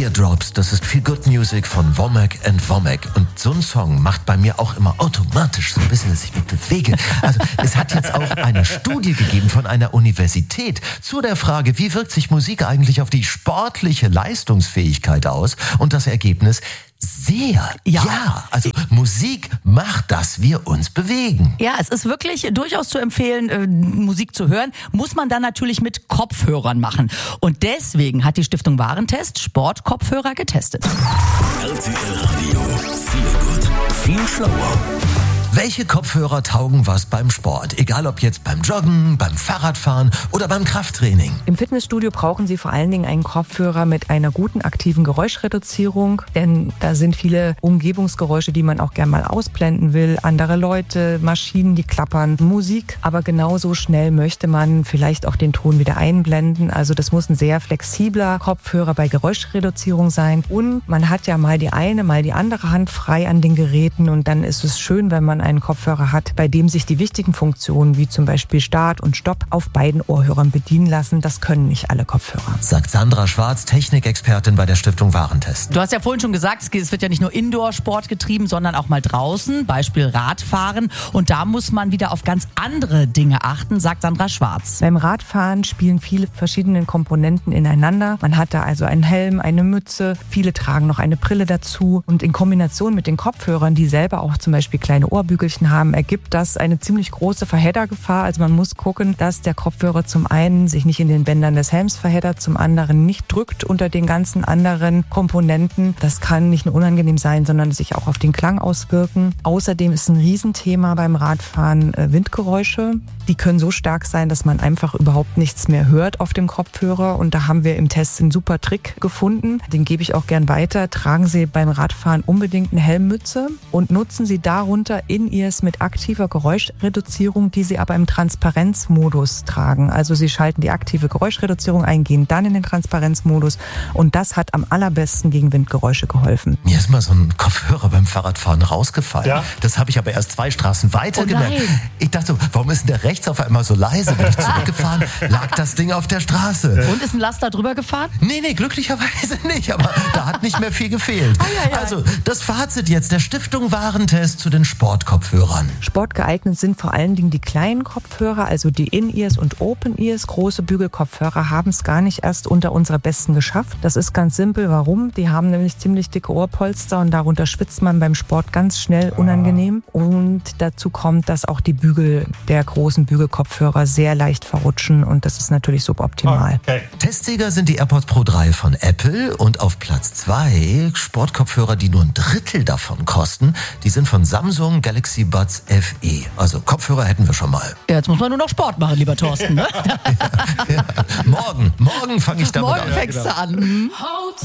Teardrops, das ist Feel Good Music von Womack & Womack. Und so ein Song macht bei mir auch immer automatisch so ein bisschen, dass ich mich bewege. Also es hat jetzt auch eine Studie gegeben von einer Universität zu der Frage, wie wirkt sich Musik eigentlich auf die sportliche Leistungsfähigkeit aus? Und das Ergebnis: sehr. Ja, also Musik macht, dass wir uns bewegen. Ja, es ist wirklich durchaus zu empfehlen, Musik zu hören. Muss man dann natürlich mit Kopfhörern machen. Und deswegen hat die Stiftung Warentest Sportkopfhörer getestet. RTL Radio. Viel gut, viel schlauer. Welche Kopfhörer taugen was beim Sport? Egal ob jetzt beim Joggen, beim Fahrradfahren oder beim Krafttraining. Im Fitnessstudio brauchen Sie vor allen Dingen einen Kopfhörer mit einer guten aktiven Geräuschreduzierung, denn da sind viele Umgebungsgeräusche, die man auch gern mal ausblenden will. Andere Leute, Maschinen, die klappern, Musik. Aber genauso schnell möchte man vielleicht auch den Ton wieder einblenden. Also das muss ein sehr flexibler Kopfhörer bei Geräuschreduzierung sein. Und man hat ja mal die eine, mal die andere Hand frei an den Geräten. Und dann ist es schön, wenn man einen Kopfhörer hat, bei dem sich die wichtigen Funktionen wie zum Beispiel Start und Stopp auf beiden Ohrhörern bedienen lassen. Das können nicht alle Kopfhörer. Sagt Sandra Schwarz, Technikexpertin bei der Stiftung Warentest. Du hast ja vorhin schon gesagt, es wird ja nicht nur Indoor-Sport getrieben, sondern auch mal draußen, Beispiel Radfahren. Und da muss man wieder auf ganz andere Dinge achten, sagt Sandra Schwarz. Beim Radfahren spielen viele verschiedene Komponenten ineinander. Man hat da also einen Helm, eine Mütze, viele tragen noch eine Brille dazu. Und in Kombination mit den Kopfhörern, die selber auch zum Beispiel kleine Ohrbügelchen haben, ergibt das eine ziemlich große Verheddерgefahr. Also man muss gucken, dass der Kopfhörer zum einen sich nicht in den Bändern des Helms verheddert, zum anderen nicht drückt unter den ganzen anderen Komponenten. Das kann nicht nur unangenehm sein, sondern sich auch auf den Klang auswirken. Außerdem ist ein Riesenthema beim Radfahren Windgeräusche. Die können so stark sein, dass man einfach überhaupt nichts mehr hört auf dem Kopfhörer. Und da haben wir im Test einen super Trick gefunden. Den gebe ich auch gern weiter. Tragen Sie beim Radfahren unbedingt eine Helmmütze und nutzen Sie darunter In-Ears mit aktiver Geräuschreduzierung, die Sie aber im Transparenzmodus tragen. Also Sie schalten die aktive Geräuschreduzierung ein, gehen dann in den Transparenzmodus. Und das hat am allerbesten gegen Windgeräusche geholfen. Mir ist mal so ein Kopfhörer beim Fahrradfahren rausgefallen. Ja? Das habe ich aber erst 2 Straßen weiter gemerkt. Ich dachte so, warum ist denn der rechts auf einmal so leise? Bin ich zurückgefahren, lag das Ding auf der Straße. Und ist ein Laster drüber gefahren? Nee, glücklicherweise nicht, aber da hat nicht mehr viel gefehlt. Also, das Fazit jetzt der Stiftung Warentest zu den Sportkopfhörern. Sportgeeignet sind vor allen Dingen die kleinen Kopfhörer, also die In-Ears und Open-Ears. Große Bügelkopfhörer haben es gar nicht erst unter unsere Besten geschafft. Das ist ganz simpel. Warum? Die haben nämlich ziemlich dicke Ohrpolster und darunter schwitzt man beim Sport ganz schnell unangenehm. Und dazu kommt, dass auch die Bügel der großen Bügelkopfhörer sehr leicht verrutschen und das ist natürlich suboptimal. Okay. Testsieger sind die AirPods Pro 3 von Apple und auf Platz 2 Sportkopfhörer, die nur ein Drittel davon kosten. Die sind von Samsung Galaxy Buds FE. Also Kopfhörer hätten wir schon mal. Ja, jetzt muss man nur noch Sport machen, lieber Thorsten. Ne? Morgen fange ich damit an. Morgen fängst du an.